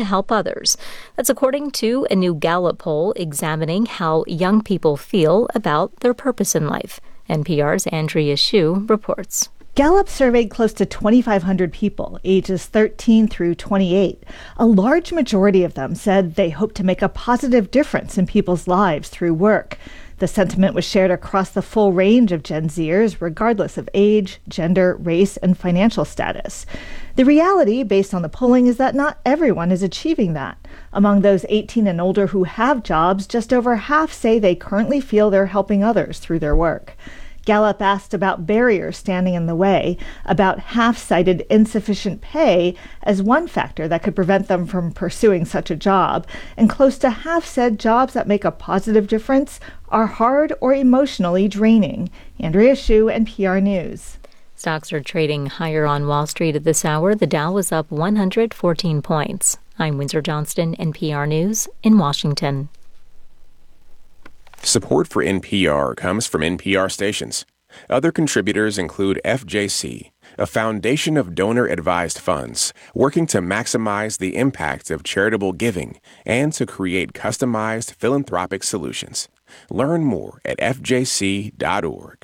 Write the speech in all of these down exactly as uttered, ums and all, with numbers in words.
to help others. That's according to a new Gallup poll examining how young people feel about their purpose in life. N P R's Andrea Hsu reports. Gallup surveyed close to twenty-five hundred people, ages thirteen through twenty-eight. A large majority of them said they hope to make a positive difference in people's lives through work. The sentiment was shared across the full range of Gen Zers, regardless of age, gender, race, and financial status. The reality, based on the polling, is that not everyone is achieving that. Among those eighteen and older who have jobs, just over half say they currently feel they're helping others through their work. Gallup asked about barriers standing in the way. About half cited insufficient pay as one factor that could prevent them from pursuing such a job, and close to half said jobs that make a positive difference are hard or emotionally draining. Andrea Hsu, N P R News. Stocks are trading higher on Wall Street at this hour. The Dow is up one hundred fourteen points. I'm Windsor Johnston, N P R News in Washington. Support for N P R comes from N P R stations. Other contributors include F J C, a foundation of donor-advised funds working to maximize the impact of charitable giving and to create customized philanthropic solutions. Learn more at f j c dot org.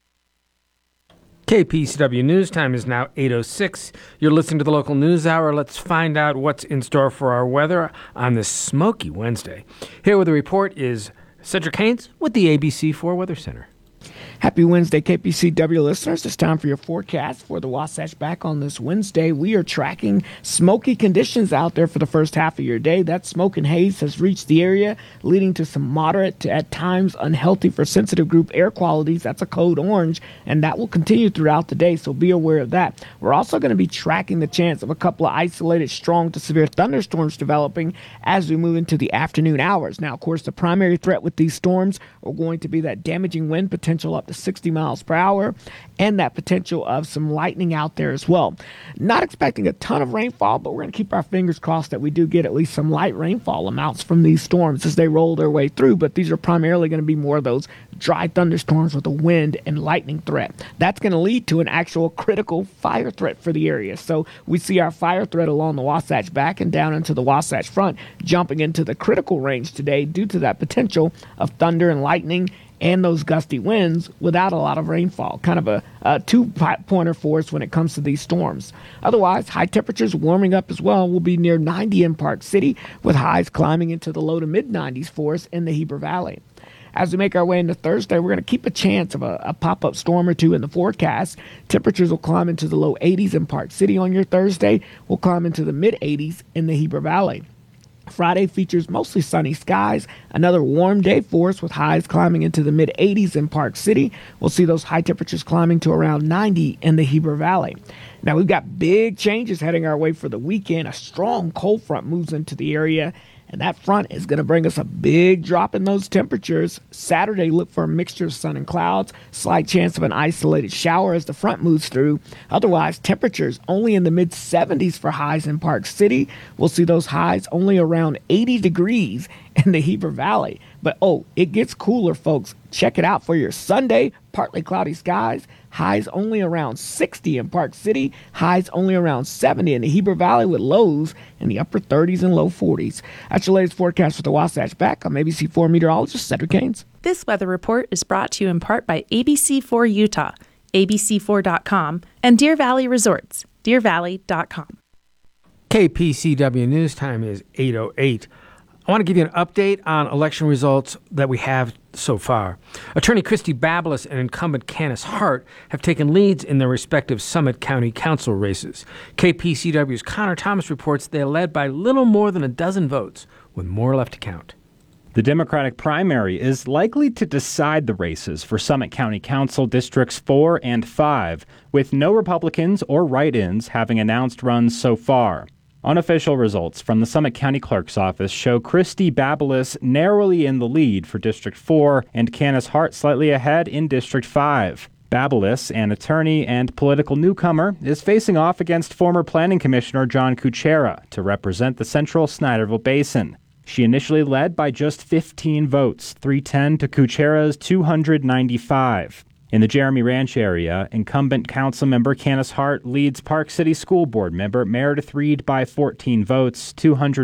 K P C W News time is now eight oh six. You're listening to the local news hour. Let's find out what's in store for our weather on this smoky Wednesday. Here with the report is Cedric Haynes with the A B C four Weather Center. Happy Wednesday, K P C W listeners. It's time for your forecast for the Wasatch back on this Wednesday. We are tracking smoky conditions out there for the first half of your day. That smoke and haze has reached the area, leading to some moderate to at times unhealthy for sensitive group air qualities. That's a code orange, and that will continue throughout the day, so be aware of that. We're also going to be tracking the chance of a couple of isolated strong to severe thunderstorms developing as we move into the afternoon hours. Now, of course, the primary threat with these storms are going to be that damaging wind potential up to sixty miles per hour and that potential of some lightning out there as well. Not expecting a ton of rainfall, but we're going to keep our fingers crossed that we do get at least some light rainfall amounts from these storms as they roll their way through. But these are primarily going to be more of those dry thunderstorms with a wind and lightning threat. That's going to lead to an actual critical fire threat for the area. So we see our fire threat along the Wasatch back and down into the Wasatch front jumping into the critical range today due to that potential of thunder and lightning and those gusty winds without a lot of rainfall. Kind of a, a two-pointer for us when it comes to these storms. Otherwise, high temperatures warming up as well. Will be near ninety in Park City, with highs climbing into the low to mid-nineties for us in the Heber Valley. As we make our way into Thursday, we're going to keep a chance of a, a pop-up storm or two in the forecast. Temperatures will climb into the low eighties in Park City on your Thursday. We'll climb into the mid-eighties in the Heber Valley. Friday features mostly sunny skies. Another warm day for us with highs climbing into the mid-eighties in Park City. We'll see those high temperatures climbing to around ninety in the Heber Valley. Now, we've got big changes heading our way for the weekend. A strong cold front moves into the area, and that front is going to bring us a big drop in those temperatures. Saturday, look for a mixture of sun and clouds. Slight chance of an isolated shower as the front moves through. Otherwise, temperatures only in the mid-seventies for highs in Park City. We'll see those highs only around eighty degrees in the Heber Valley. But, oh, it gets cooler, folks. Check it out for your Sunday. Partly cloudy skies. Highs only around sixty in Park City. Highs only around seventy in the Heber Valley with lows in the upper thirties and low forties. That's your latest forecast for the Wasatch back. I'm A B C four meteorologist Cedric Haynes. This weather report is brought to you in part by A B C four Utah, A B C four dot com, and Deer Valley Resorts, deer valley dot com. K P C W News time is eight oh eight. I want to give you an update on election results that we have so far. Attorney Christy Babeles and incumbent Candace Hart have taken leads in their respective Summit County Council races. K P C W's Connor Thomas reports they led by little more than a dozen votes, with more left to count. The Democratic primary is likely to decide the races for Summit County Council Districts four and five, with no Republicans or write-ins having announced runs so far. Unofficial results from the Summit County Clerk's office show Christy Babeles narrowly in the lead for District four and Candace Hart slightly ahead in District five. Babeles, an attorney and political newcomer, is facing off against former Planning Commissioner John Kuchera to represent the Central Snyderville Basin. She initially led by just fifteen votes, three ten to Kuchera's two hundred ninety-five. In the Jeremy Ranch area, incumbent councilmember Candace Hart leads Park City School Board member Meredith Reed by fourteen votes, two hundred